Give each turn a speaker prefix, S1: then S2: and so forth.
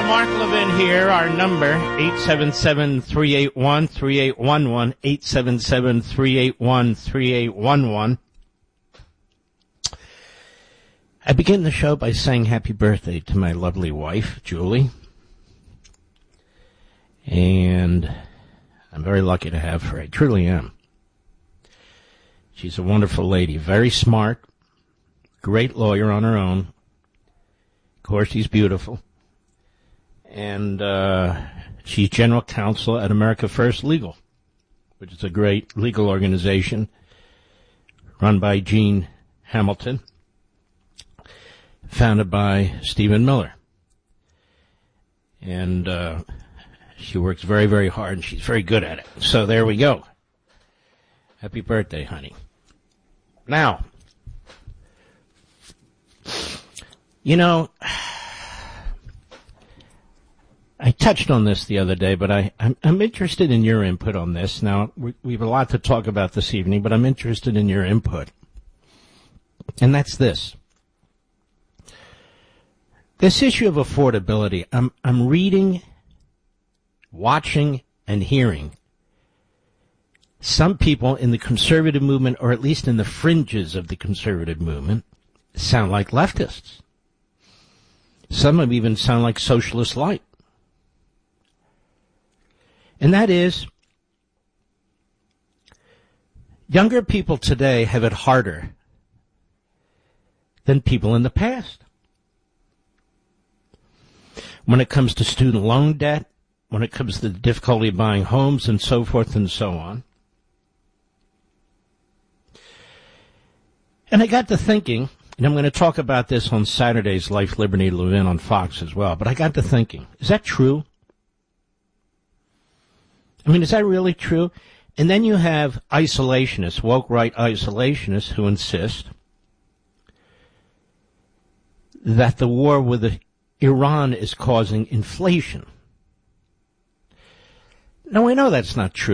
S1: Mark Levin here. Our number, 877-381-3811, 877-381-3811. I begin the show by saying happy birthday to my lovely wife, Julie. And I'm very lucky to have her. I truly am. She's a wonderful lady, very smart, great lawyer on her own. Of course, she's beautiful. And she's general counsel at America First Legal, which is a great legal organization run by Gene Hamilton, founded by Stephen Miller. And she works very, very hard, and she's very good at it. So there we go. Happy birthday, honey. Now, you know, I touched on this the other day, but I'm interested in your input on this. Now, we have a lot to talk about this evening, but I'm interested in your input. And that's this. This issue of affordability, I'm reading, watching, and hearing some people in the conservative movement, or at least in the fringes of the conservative movement, sound like leftists. Some of them even sound like socialist light. And that is, younger people today have it harder than people in the past. When it comes to student loan debt, when it comes to the difficulty of buying homes and so forth and so on. And I got to thinking, and I'm going to talk about this on Saturday's Life, Liberty, Levin on Fox as well, but I got to thinking, is that true? I mean, is that really true? And then you have isolationists, woke right isolationists, who insist that the war with Iran is causing inflation. Now, we know that's not true.